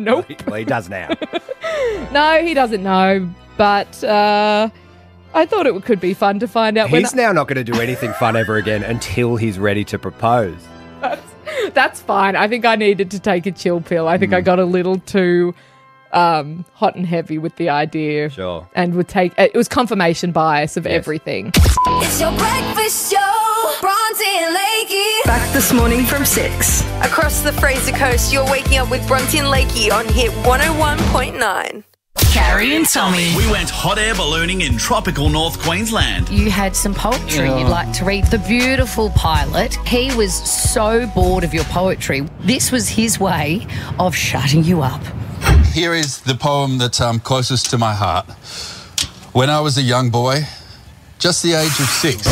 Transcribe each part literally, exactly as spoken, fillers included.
Nope. Well, he does now. No, he doesn't know, but uh, I thought it could be fun to find out. He's when now not going to do anything fun ever again until he's ready to propose. That's, that's fine. I think I needed to take a chill pill. I think mm. I got a little too um, hot and heavy with the idea. Sure. And would take it was confirmation bias of yes. everything. It's your breakfast show, Bronte and Lakey. Back this morning from six. Across the Fraser Coast, you're waking up with Bronte and Lakey on Hit one oh one point nine. Carrie and Tommy. We went hot air ballooning in tropical North Queensland. You had some poetry yeah. you'd like to read. The beautiful pilot, he was so bored of your poetry. This was his way of shutting you up. Here is the poem that's um, closest to my heart. When I was a young boy, just the age of six.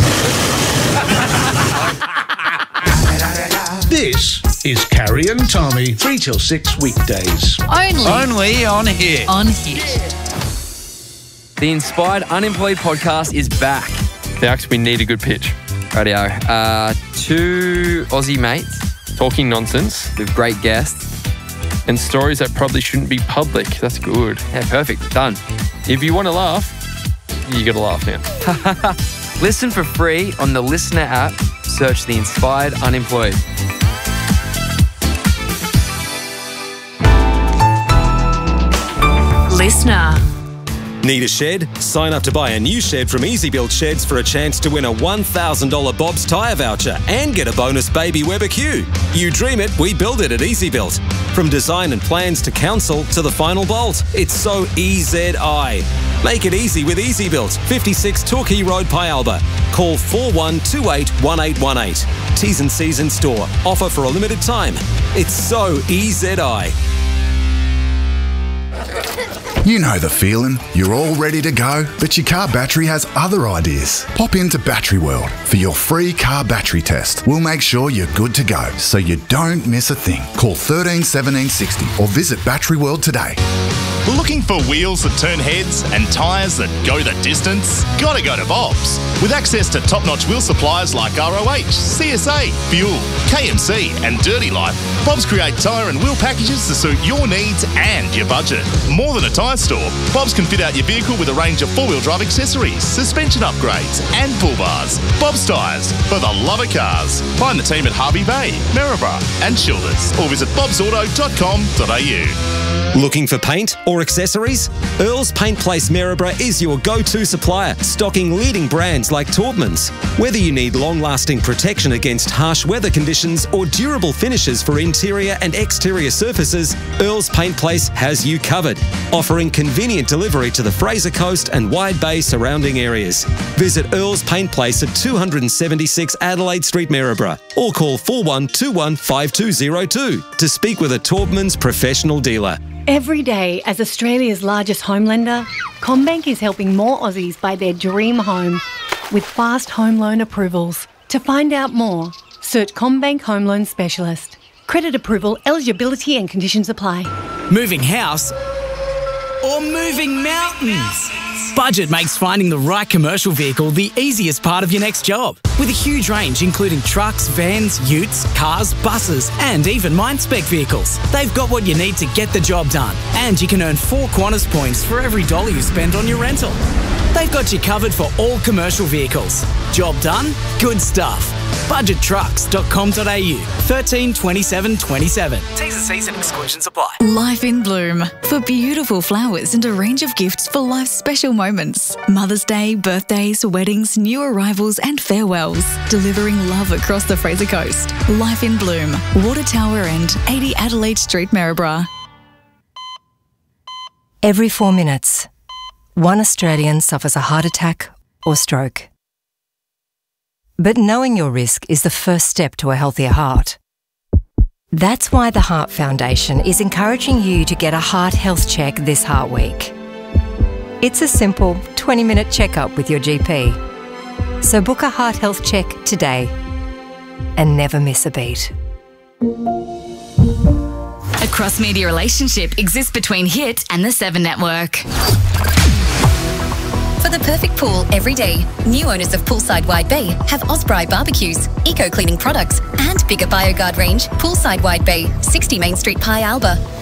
This is Carrie and Tommy, three till six weekdays. Only. Only on Hit. On Hit. The Inspired Unemployed podcast is back. Dax, we need a good pitch. Radio. Uh, two Aussie mates talking nonsense with great guests and stories that probably shouldn't be public. That's good. Yeah, perfect. Done. If you want to laugh, you got to laugh now. Listen for free on the Listener app. Search The Inspired Unemployed. Listener. Need a shed? Sign up to buy a new shed from Easy Built Sheds for a chance to win a one thousand dollars Bob's Tyre voucher and get a bonus baby Weber Q. You dream it, we build it at Easy Built. From design and plans to council to the final bolt, it's so E Z I. Make it easy with Easy Built, fifty-six Torquay Road, Pyalba. Call four one two eight one eight one eight. T's and C's in store. Offer for a limited time. It's so E Z I. You know the feeling. You're all ready to go, but your car battery has other ideas. Pop into Battery World for your free car battery test. We'll make sure you're good to go, so you don't miss a thing. Call one three one seven six zero or visit Battery World today. Looking for wheels that turn heads and tyres that go the distance? Gotta go to Bob's. With access to top-notch wheel suppliers like R O H, C S A, Fuel, K M C and Dirty Life, Bob's create tyre and wheel packages to suit your needs and your budget. More than a tyre store, Bob's can fit out your vehicle with a range of four-wheel drive accessories, suspension upgrades and pull bars. Bob's Tyres, for the love of cars. Find the team at Harvey Bay, Maryborough and Childers or visit bobs auto dot com dot a u. Looking for paint or accessories? Earls Paint Place Maryborough is your go-to supplier, stocking leading brands like Taubmans. Whether you need long-lasting protection against harsh weather conditions or durable finishes for interior and exterior surfaces, Earls Paint Place has you covered, offering convenient delivery to the Fraser Coast and Wide Bay surrounding areas. Visit Earls Paint Place at two seventy-six Adelaide Street, Maryborough, or call four one two one five two zero two to speak with a Taubmans professional dealer. Every day, as Australia's largest home lender, CommBank is helping more Aussies buy their dream home with fast home loan approvals. To find out more, search CommBank Home Loan Specialist. Credit approval, eligibility and conditions apply. Moving house or moving mountains? Budget makes finding the right commercial vehicle the easiest part of your next job. With a huge range including trucks, vans, utes, cars, buses and even mine-spec vehicles. They've got what you need to get the job done. And you can earn four Qantas points for every dollar you spend on your rental. They've got you covered for all commercial vehicles. Job done? Good stuff. budget trucks dot com dot a u. thirteen twenty-seven twenty-seven. T's and C's and exclusions apply. Life in Bloom. For beautiful flowers and a range of gifts for life's special moments. Mother's Day, birthdays, weddings, new arrivals and farewells. Delivering love across the Fraser Coast. Life in Bloom. Water Tower and eighty Adelaide Street, Maryborough. Every four minutes, one Australian suffers a heart attack or stroke. But knowing your risk is the first step to a healthier heart. That's why the Heart Foundation is encouraging you to get a heart health check this Heart Week. It's a simple twenty minute checkup with your G P. So book a heart health check today and never miss a beat. A cross-media relationship exists between Hit and the Seven Network. For the perfect pool every day, new owners of Poolside Wide Bay have Osprey barbecues, eco-cleaning products and bigger BioGuard range, Poolside Wide Bay, sixty Main Street, Pyalba.